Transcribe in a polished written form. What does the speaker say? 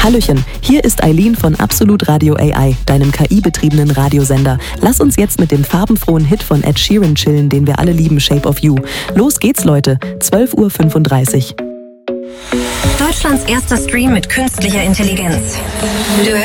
Hallöchen, hier ist Eileen von Absolut Radio AI, deinem KI-betriebenen Radiosender. Lass uns jetzt mit dem farbenfrohen Hit von Ed Sheeran chillen, den wir alle lieben, Shape of You. Los geht's, Leute, 12:35 Uhr. Deutschlands erster Stream mit künstlicher Intelligenz.